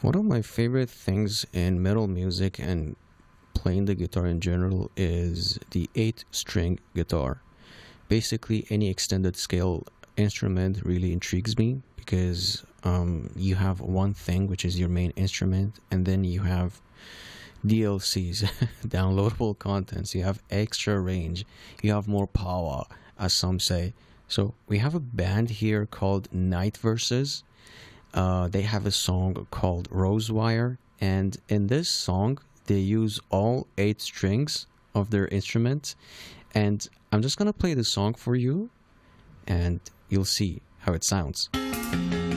One of my favorite things in metal music and playing the guitar in general is the 8 string guitar. Basically, any extended scale instrument really intrigues me because you have one thing, which is your main instrument, and then you have DLCs, downloadable contents, you have extra range, you have more power, as some say. So we have a band here called Night Verses. They have a song called Rosewire, and in this song, they use all 8 strings of their instruments. And I'm just gonna play the song for you, and you'll see how it sounds.